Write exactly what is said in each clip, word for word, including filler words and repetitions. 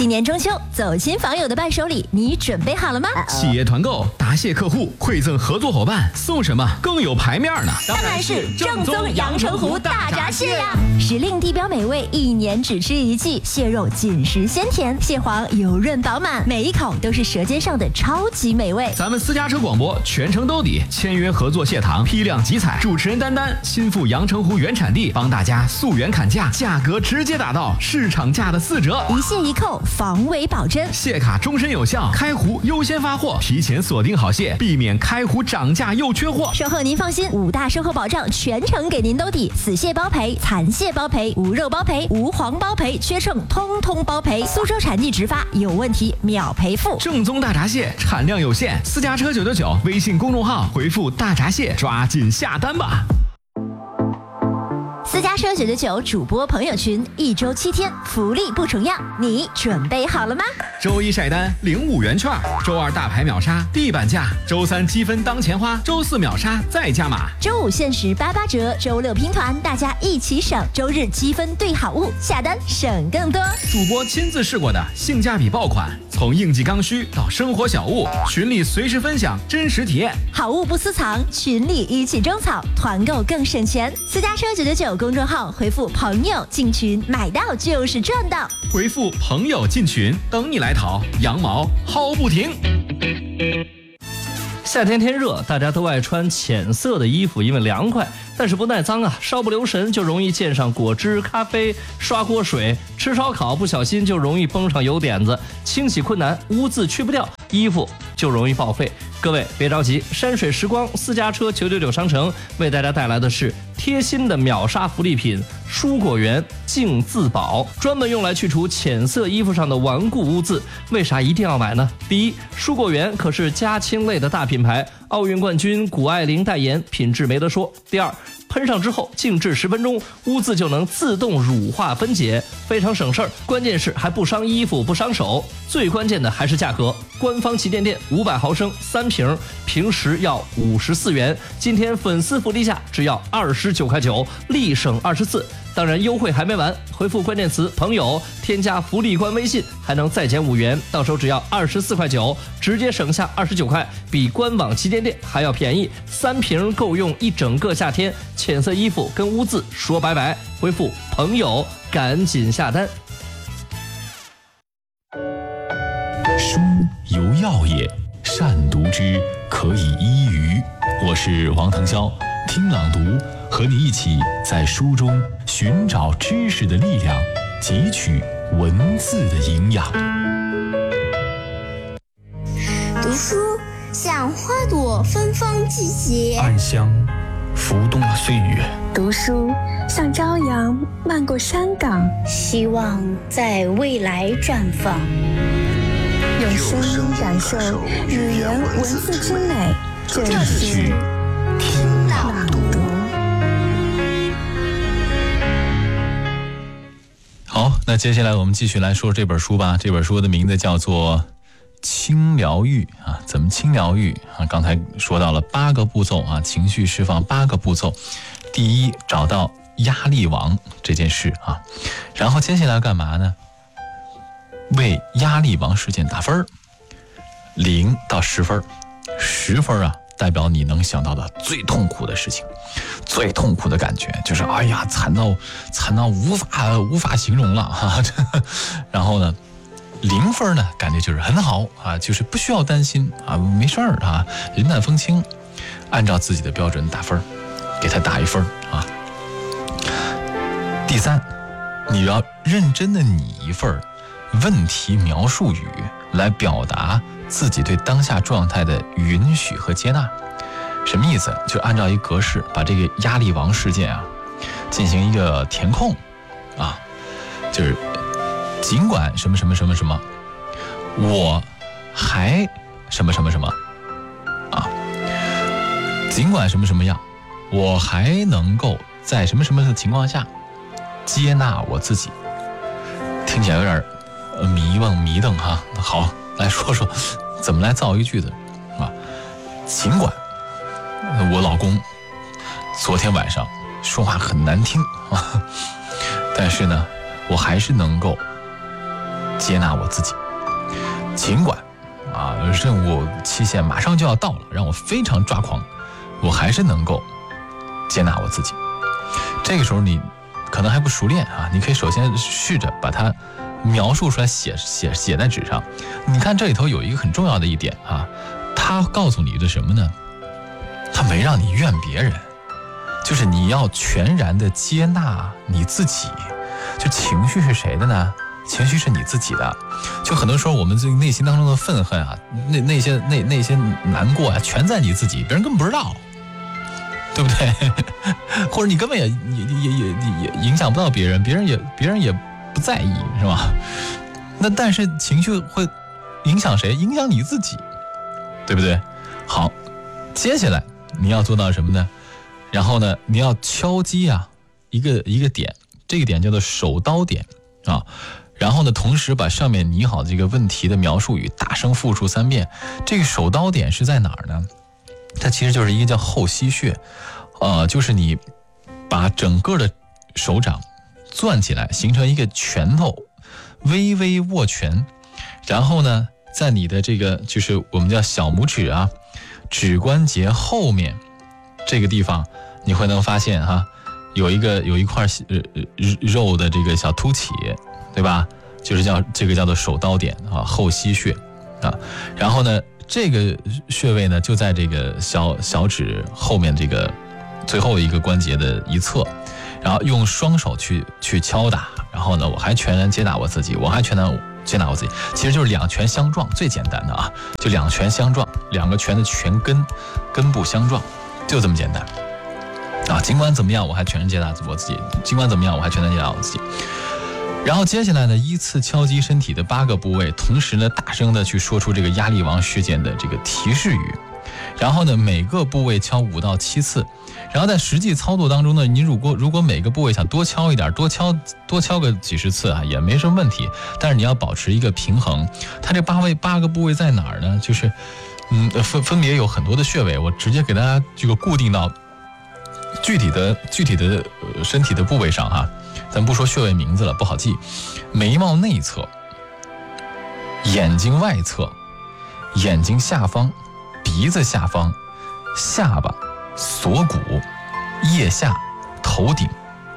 今年中秋，走亲访友的伴手礼，你准备好了吗？ 企业团购答谢客户，馈赠合作伙伴，送什么更有排面呢？ 当然是正宗阳澄湖大闸蟹呀！时令地标美味，一年只吃一季，蟹肉紧实鲜甜，蟹黄油润饱满，每一口都是舌尖上的超级美味。 咱们私家车广播全程兜底，签约合作蟹塘，批量集采，主持人丹丹亲赴阳澄湖原产地，帮大家溯源砍价，价格直接打到市场价的四折， 一蟹一扣，防伪保真， 蟹卡终身有效，开湖优先发货，提前锁定好蟹，避免开湖涨价又缺货。 售后您放心，五大售后保障全程给您兜底，死蟹包赔，残蟹包赔，无肉包赔，无黄包赔，缺秤通通包赔。苏州产地直发，有问题秒赔付。 正宗大闸蟹产量有限，私家车九九九微信公众号回复大闸蟹，抓紧下单吧。 私家车九九九主播朋友群，一周七天，福利不重样，你准备好了吗？ 周一晒单领五元券，周二大牌秒杀地板价，周三积分当钱花，周四秒杀再加码， 周五限时八八折，周六拼团，大家一起省，周日积分兑好物，下单省更多。 主播亲自试过的性价比爆款，从应季刚需到生活小物，群里随时分享真实体验， 好物不私藏，群里一起种草，团购更省钱。私家车九九九公众号回复朋友进群，买到就是赚到。 回复朋友进群，等你来淘，羊毛薅不停。 夏天天热，大家都爱穿浅色的衣服，因为凉快，但是不耐脏啊，稍不留神就容易溅上果汁、咖啡、刷锅水，吃烧烤不小心就容易崩上油点子，清洗困难，污渍去不掉，衣服就容易报废。各位别着急，山水时光私家车九九九商城为大家带来的是贴心的秒杀福利品蔬果园净渍宝，专门用来去除浅色衣服上的顽固污渍。为啥一定要买呢？第一，蔬果园可是家清类的大品牌，奥运冠军谷爱凌代言，品质没得说。第二，喷上之后静置十分钟，污渍就能自动乳化分解，非常省事儿。关键是还不伤衣服不伤手，最关键的还是价格。官方旗舰店五百毫升三瓶，平时要五十四元，今天粉丝福利价只要二十九块九，立省二十四。当然优惠还没完，回复关键词朋友，添加福利官微信，还能再减五元，到时候只要二十四块九，直接省下二十九块，比官网旗舰店还要便宜。三瓶够用一整个夏天，浅色衣服跟污渍说拜拜。回复朋友，赶紧下单。 书由药也，善读之，可以医于。我是王腾霄，听朗读，和你一起在书中寻找知识的力量，汲取文字的营养。 读书像花朵芬芳季节， 暗香浮动了岁月。 读书像朝阳漫过山岗， 希望在未来绽放。 用声音感受语言文字之美，这是听朗读。 好，那接下来我们继续来说这本书吧。这本书的名字叫做轻疗愈啊，怎么轻疗愈啊？刚才说到了八个步骤啊，情绪释放八个步骤。第一，找到压力网这件事啊，然后接下来干嘛呢？为压力王事件打分，零到十分，十分啊，代表你能想到的最痛苦的事情，最痛苦的感觉就是哎呀，惨到惨到无法无法形容了哈。然后呢，零分呢，感觉就是很好啊，就是不需要担心啊，没事儿啊，云淡风轻，按照自己的标准打分，给他打一分啊。第三，你要认真的拟一份问题描述语来表达自己对当下状态的允许和接纳。什么意思？就按照一格式把这个压力王事件啊进行一个填空啊，就是尽管什么什么什么什么，我还什么什么什么啊，尽管什么什么样，我还能够在什么什么的情况下接纳我自己。听起来有点迷惘迷瞪哈。好，来说说怎么来造一个句子啊。尽管我老公昨天晚上说话很难听啊，但是呢，我还是能够接纳我自己。尽管啊任务期限马上就要到了，让我非常抓狂，我还是能够接纳我自己。这个时候你可能还不熟练啊，你可以首先试着把它描述出来，写写写在纸上。你看这里头有一个很重要的一点啊，他告诉你的什么呢？他没让你怨别人，就是你要全然的接纳你自己。就情绪是谁的呢？情绪是你自己的。就很多时候我们这内心当中的愤恨啊，那那些那那些难过啊，全在你自己，别人根本不知道，对不对？或者你根本也也也也也影响不到别人，别人也别人也不在意，是吧？那但是情绪会影响谁？影响你自己，对不对？好，接下来你要做到什么呢？然后呢，你要敲击啊一个一个点，这个点叫做手刀点啊。然后呢，同时把上面拟好这个问题的描述语大声复述三遍。这个手刀点是在哪儿呢？它其实就是一个叫后溪穴，呃，就是你把整个的手掌攥起来，形成一个拳头，微微握拳。然后呢，在你的这个就是我们叫小拇指啊，指关节后面这个地方，你会能发现哈、啊，有一个有一块呃肉的这个小凸起，对吧？就是叫这个叫做手刀点啊，后溪穴啊。然后呢，这个穴位呢就在这个小小指后面这个最后一个关节的一侧，然后用双手去去敲打。然后呢，我还全然接纳我自己，我还全然接纳我自己，其实就是两拳相撞，最简单的啊，就两拳相撞，两个拳的拳根根部相撞，就这么简单啊。尽管怎么样，我还全然接纳我自己；尽管怎么样，我还全然接纳我自己。然后接下来呢，依次敲击身体的八个部位，同时呢，大声的去说出这个压力王事件的这个提示语。然后呢，每个部位敲五到七次。然后在实际操作当中呢，你如果如果每个部位想多敲一点，多敲多敲个几十次啊，也没什么问题。但是你要保持一个平衡。它这八位八个部位在哪儿呢？就是嗯，分分别有很多的穴位，我直接给大家这个固定到具体的具体的身体的部位上哈、啊。咱不说穴位名字了，不好记。眉毛内侧、眼睛外侧、眼睛下方、鼻子下方、下巴、锁骨、腋下、头顶。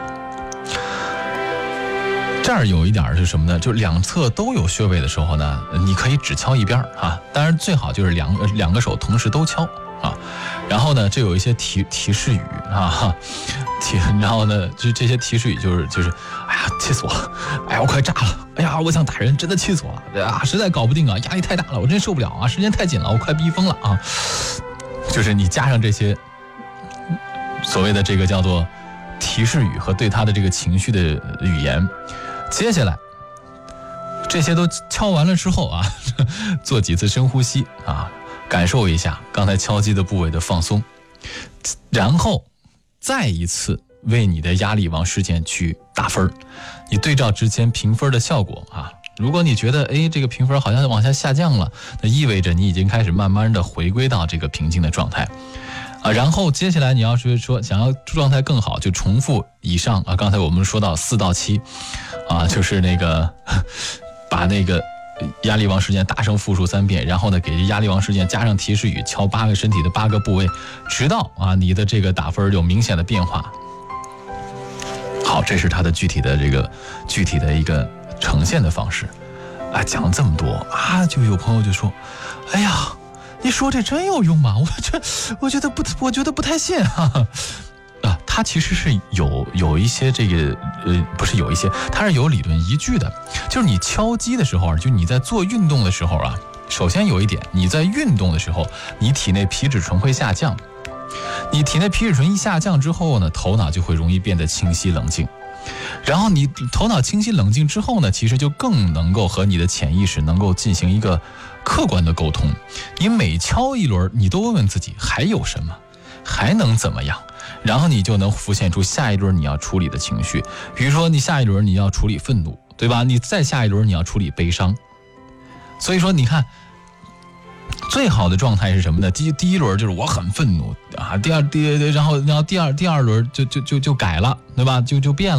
这儿有一点是什么呢？就两侧都有穴位的时候呢，你可以只敲一边啊，当然最好就是两两个手同时都敲啊。然后呢，这有一些提提示语啊，提，然后呢，就这些提示语就是就是，哎呀，气死我了！哎呀，我快炸了！哎呀，我想打人，真的气死我了！啊，实在搞不定啊，压力太大了，我真受不了啊，时间太紧了，我快逼疯了啊！就是你加上这些所谓的这个叫做提示语和对他的这个情绪的语言，接下来这些都敲完了之后啊，做几次深呼吸啊。感受一下刚才敲击的部位的放松，然后再一次为你的压力王事件去打分。你对照之前评分的效果啊，如果你觉得哎这个评分好像往下下降了，那意味着你已经开始慢慢的回归到这个平静的状态啊。然后接下来你要是说想要状态更好，就重复以上啊，刚才我们说到四到七啊，就是那个把那个压力王事件大声复述三遍，然后呢给压力王事件加上提示语，敲八个身体的八个部位，直到啊你的这个打分有明显的变化。好，这是它的具体的这个具体的一个呈现的方式啊。讲了这么多啊，就有朋友就说，哎呀，你说这真有用吗？我这我觉得不，我觉得不太信啊。啊，它其实是有有一些这个呃，不是有一些，它是有理论依据的。就是你敲击的时候，就你在做运动的时候啊，首先有一点，你在运动的时候，你体内皮质醇会下降。你体内皮质醇一下降之后呢，头脑就会容易变得清晰冷静。然后你头脑清晰冷静之后呢，其实就更能够和你的潜意识能够进行一个客观的沟通。你每敲一轮，你都问问自己还有什么，还能怎么样。然后你就能浮现出下一轮你要处理的情绪，比如说你下一轮你要处理愤怒，对吧？你再下一轮你要处理悲伤。所以说你看，最好的状态是什么呢？第第一轮就是我很愤怒啊，第二第然后然后第二第二轮就就就就改了，对吧？就就变了。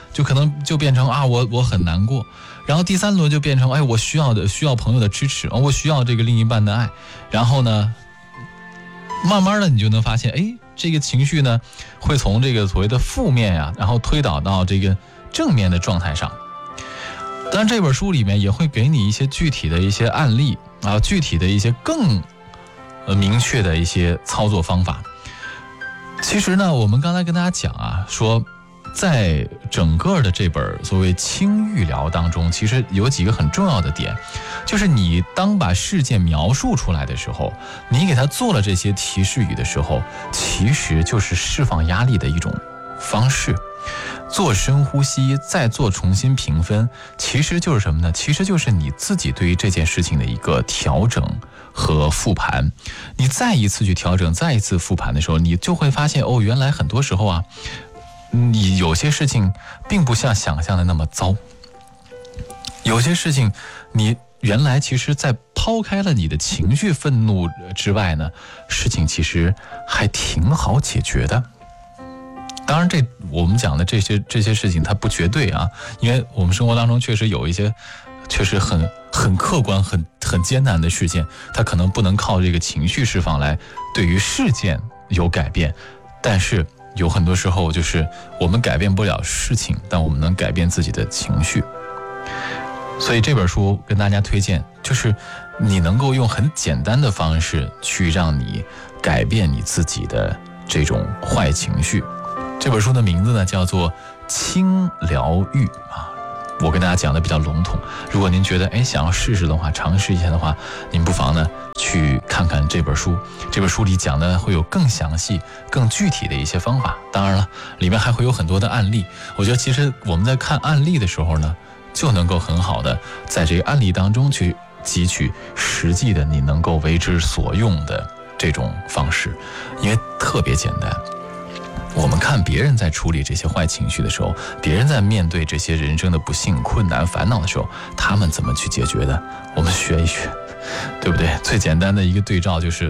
就可能就变成啊我我很难过，然后第三轮就变成哎我需要的需要朋友的支持，我需要这个另一半的爱，然后呢慢慢的你就能发现，哎这个情绪呢会从这个所谓的负面呀、啊，然后推导到这个正面的状态上。当然这本书里面也会给你一些具体的一些案例啊，具体的一些更呃明确的一些操作方法。其实呢我们刚才跟大家讲啊，说在整个的这本所谓轻预疗当中，其实有几个很重要的点，就是你当把事件描述出来的时候，你给他做了这些提示语的时候，其实就是释放压力的一种方式。做深呼吸，再做重新评分，其实就是什么呢？其实就是你自己对于这件事情的一个调整和复盘。你再一次去调整，再一次复盘的时候，你就会发现哦，原来很多时候啊，你有些事情并不像想象的那么糟，有些事情你原来其实在抛开了你的情绪愤怒之外呢，事情其实还挺好解决的。当然这我们讲的这些这些事情它不绝对啊，因为我们生活当中确实有一些确实很很客观很很艰难的事件，它可能不能靠这个情绪释放来对于事件有改变，但是有很多时候就是我们改变不了事情，但我们能改变自己的情绪。所以这本书跟大家推荐，就是你能够用很简单的方式去让你改变你自己的这种坏情绪。这本书的名字呢叫做轻疗愈啊，我跟大家讲的比较笼统，如果您觉得哎想要试试的话，尝试一下的话，您不妨呢去看看这本书。这本书里讲的会有更详细更具体的一些方法，当然了里面还会有很多的案例。我觉得其实我们在看案例的时候呢，就能够很好的在这个案例当中去汲取实际的你能够为之所用的这种方式，因为特别简单。我们看别人在处理这些坏情绪的时候，别人在面对这些人生的不幸、困难、烦恼的时候，他们怎么去解决的？我们学一学，对不对？最简单的一个对照就是，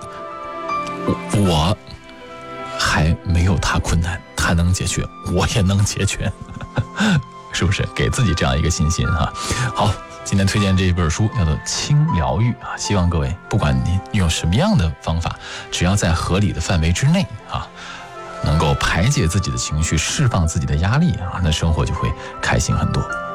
我还没有他困难，他能解决，我也能解决，是不是？给自己这样一个信心哈。好，今天推荐这一本书叫做《轻疗愈》啊，希望各位不管你用什么样的方法，只要在合理的范围之内啊，能够排解自己的情绪，释放自己的压力啊，那生活就会开心很多。